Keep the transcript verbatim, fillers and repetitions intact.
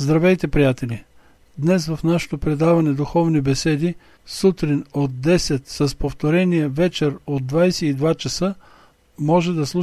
Здравейте, приятели! Днес в нашето предаване Духовни беседи, сутрин от десет с повторение вечер от двадесет и два часа, може да слушате